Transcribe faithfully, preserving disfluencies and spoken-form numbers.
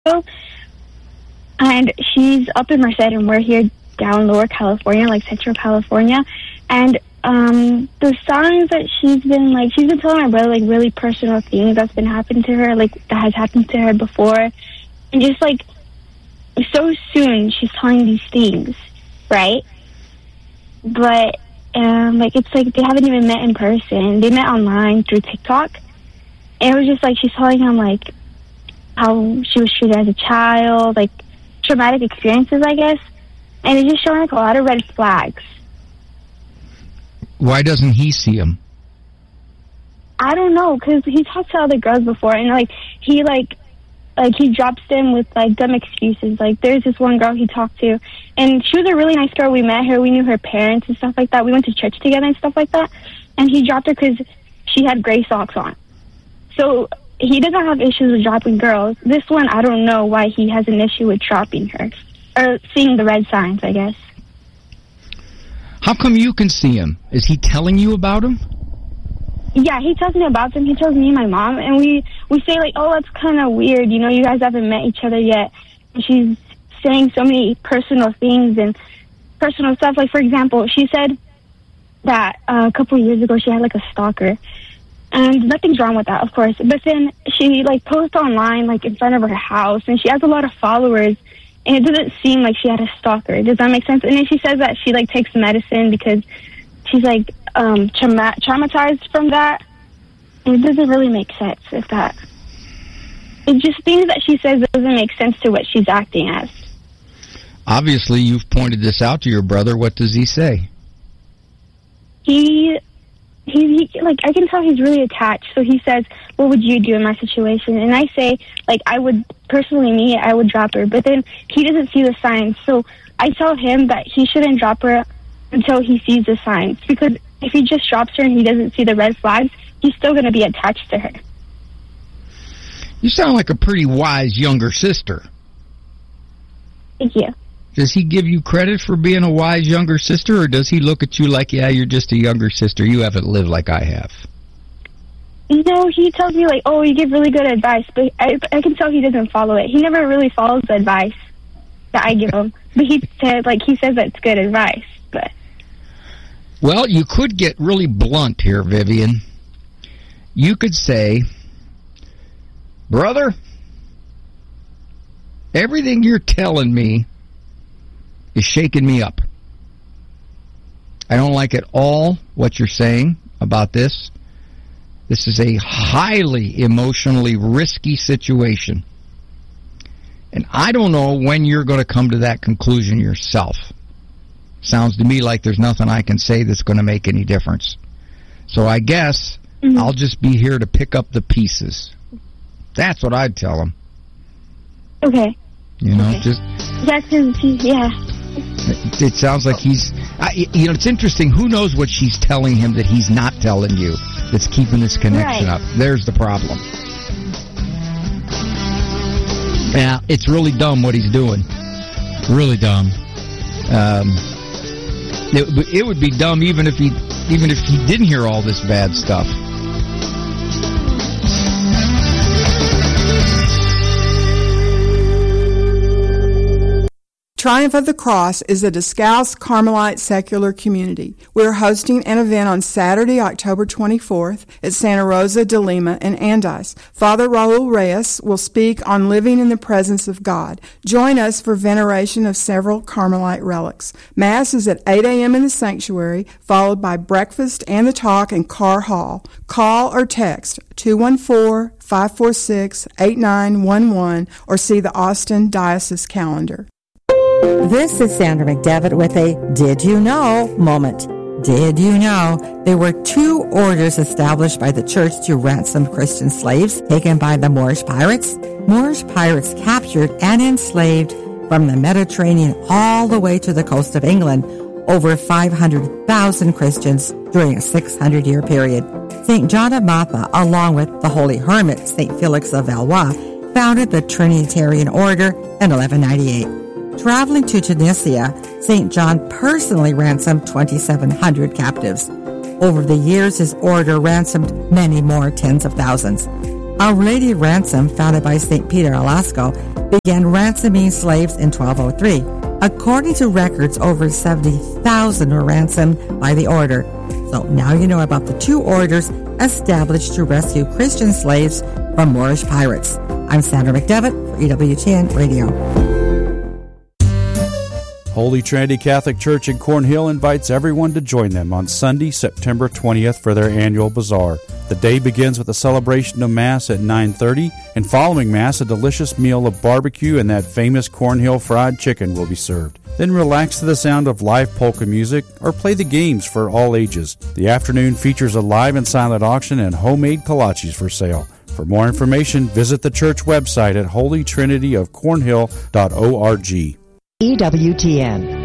ago. And she's up in Merced, and we're here down Lower California, like Central California. And um, the signs that she's been, like, she's been telling my brother, like, really personal things that's been happening to her, like, that has happened to her before. And just, like, so soon she's telling these things, right? But, um, like, it's like they haven't even met in person. They met online through TikTok. And it was just, like, she's telling him, like, how she was treated as a child, like, traumatic experiences, I guess. And it's just showing, like, a lot of red flags. Why doesn't he see them? I don't know, because he talked to other girls before, and, like, he, like, like, he drops them with, like, dumb excuses. Like, there's this one girl he talked to, and she was a really nice girl. We met her. We knew her parents and stuff like that. We went to church together and stuff like that. And he dropped her because she had gray socks on. So he doesn't have issues with dropping girls. This one, I don't know why he has an issue with dropping her. Or seeing the red signs, I guess. How come you can see him? Is he telling you about him? Yeah, he tells me about them. He tells me and my mom, and we, we say, like, oh, that's kind of weird. You know, you guys haven't met each other yet. And she's saying so many personal things and personal stuff. Like, for example, she said that uh, a couple of years ago she had, like, a stalker. And nothing's wrong with that, of course. But then she, like, posts online, like, in front of her house, and she has a lot of followers. And it doesn't seem like she had a stalker. Does that make sense? And then she says that she, like, takes medicine because she's, like, um, trauma- traumatized from that. And it doesn't really make sense if that... It's just things that she says doesn't make sense to what she's acting as. Obviously, you've pointed this out to your brother. What does he say? He... He, he, like, I can tell he's really attached. So he says, what would you do in my situation? And I say, like, I would, personally me, I would drop her. But then he doesn't see the signs. So I tell him that he shouldn't drop her until he sees the signs. Because if he just drops her and he doesn't see the red flags, he's still going to be attached to her. You sound like a pretty wise younger sister. Thank you. Does he give you credit for being a wise younger sister, or does he look at you like, yeah, you're just a younger sister, you haven't lived like I have? No, he tells me, like, oh, you give really good advice, but I, I can tell he doesn't follow it. He never really follows the advice that I give him. But he said, like, he says that it's good advice, but... Well, you could get really blunt here, Vivian. You could say, brother, everything you're telling me is shaking me up. I don't like at all what you're saying about this. This is a highly emotionally risky situation. And I don't know when you're going to come to that conclusion yourself. Sounds to me like there's nothing I can say that's going to make any difference. So I guess mm-hmm. I'll just be here to pick up the pieces. That's what I'd tell him. Okay. You know, okay. just... That's yeah. It, it sounds like he's... I, you know, it's interesting. Who knows what she's telling him that he's not telling you that's keeping this connection right. up? There's the problem. Yeah, it's really dumb what he's doing. Really dumb. Um, it, it would be dumb even if he even if he didn't hear all this bad stuff. Triumph of the Cross is a Descalce Carmelite secular community. We're hosting an event on Saturday, October twenty-fourth at Santa Rosa de Lima in Andes. Father Raul Reyes will speak on living in the presence of God. Join us for veneration of several Carmelite relics. Mass is at eight a.m. in the sanctuary, followed by breakfast and the talk in Carr Hall. Call or text two one four, five four six, eight nine one one or see the Austin Diocese calendar. This is Sandra McDevitt with a Did You Know moment. Did you know there were two orders established by the church to ransom Christian slaves taken by the Moorish pirates? Moorish pirates captured and enslaved from the Mediterranean all the way to the coast of England over five hundred thousand Christians during a six hundred year period. Saint John of Malta, along with the holy hermit Saint Felix of Valois, founded the Trinitarian Order in eleven ninety-eight. Traveling to Tunisia, Saint John personally ransomed twenty-seven hundred captives. Over the years, his order ransomed many more tens of thousands. Our Lady Ransom, founded by Saint Peter Alasco, began ransoming slaves in twelve oh three. According to records, over seventy thousand were ransomed by the order. So now you know about the two orders established to rescue Christian slaves from Moorish pirates. I'm Sandra McDevitt for E W T N Radio. Holy Trinity Catholic Church in Cornhill invites everyone to join them on Sunday, September twentieth for their annual bazaar. The day begins with a celebration of Mass at nine thirty, and following Mass, a delicious meal of barbecue and that famous Cornhill fried chicken will be served. Then relax to the sound of live polka music or play the games for all ages. The afternoon features a live and silent auction and homemade kolaches for sale. For more information, visit the church website at holy trinity of cornhill dot org. E W T N.